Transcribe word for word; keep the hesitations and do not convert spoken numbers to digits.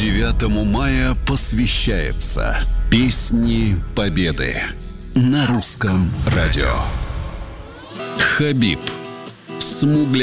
девятому мая посвящается Песни Победы на русском радио. Хабиб. Смуглянка.